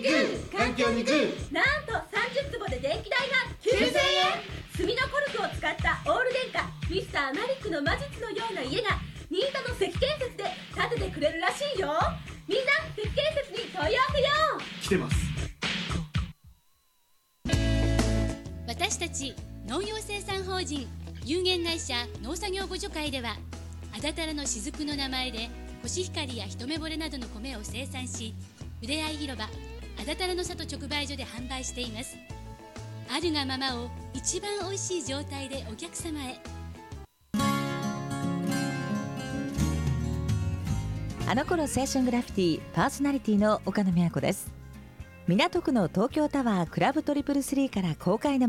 グー、環境にグー。 なんと30坪で電気代が9000円。炭のコルクを使ったオール電化ミスターマリックの魔術のような家が新田の関建設で建ててくれるらしいよ。みんな関建設に問い合わせよう。 来てます。 私たち農業生産法人有限会社農作業互助会では、あだたらの雫の名前でコシヒカリや一目惚れなどの米を生産し、ふれあい広場あだたらの里直売所で販売しています。あるがままを一番おいしい状態でお客様へ。 あの頃青春グラフィティパーソナリティの岡野美和子です。港区の東京タワークラブトリプル3から公開の